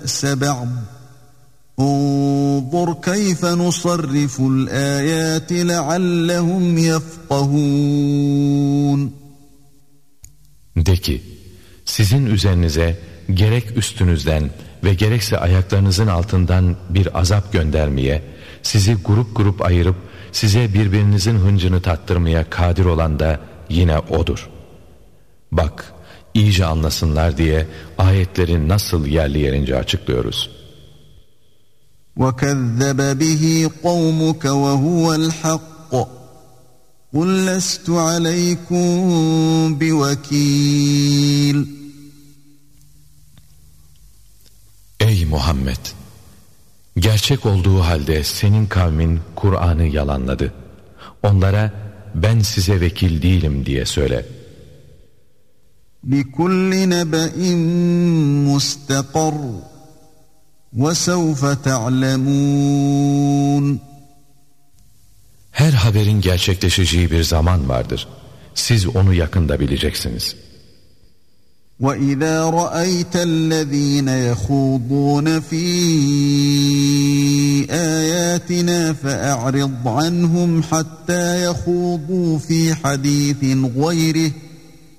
بَأْسَ بَعْضٍ انظُرْ كَيْفَ نُصَرِّفُ الْآيَاتِ لَعَلَّهُمْ يَفْقَهُونَ. De ki, sizin üzerinize gerek üstünüzden ve gerekse ayaklarınızın altından bir azap göndermeye, sizi grup grup ayırıp size birbirinizin hıncını tattırmaya kadir olan da yine O'dur. Bak, iyice anlasınlar diye ayetleri nasıl yerli yerince açıklıyoruz. وَكَذَّبَ بِهِ قَوْمُكَ وَهُوَ الْحَقُّ قُلْ لَسْتُ عَلَيْكُمْ بِوَكِيلٍ. Ey Muhammed! Gerçek olduğu halde senin kavmin Kur'an'ı yalanladı. Onlara ben size vekil değilim diye söyle. لِكُلِّ نَبَإٍ مُسْتَقَرٌّ وَسَوْفَ تَعْلَمُونَ. Her haberin gerçekleşeceği bir zaman vardır. Siz onu yakında bileceksiniz. وَإِذَا رَأَيْتَ الَّذ۪ينَ يَخُوضُونَ ف۪ي آيَاتِنَا فَأَعْرِضْ عَنْهُمْ حَتَّى يَخُوضُوا ف۪ي حَد۪يثٍ غَيْرِهِ